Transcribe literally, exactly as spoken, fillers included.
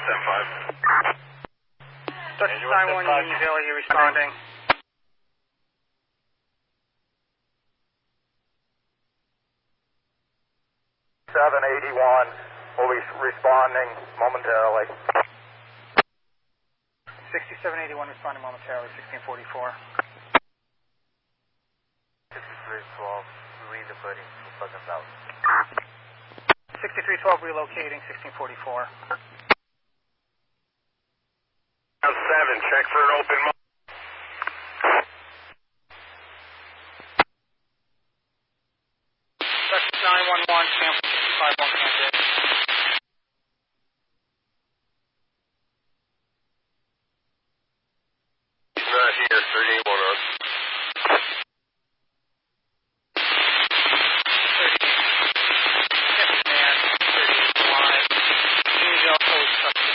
seven five. Dutch nine one Unionville, are you responding? seven eighty-one will be responding momentarily. sixty-seven eighty-one responding momentarily, sixteen forty-four. sixty-three twelve, relocating to Pleasant South. sixty-three twelve relocating, sixteen forty-four. seven, check for an open mo- Dutch nine one one, Camp sixty-five one Camp. He's not here, thirty-eight one on. thirty, yes, man, thirty-eight, live. Unionville, code suspect.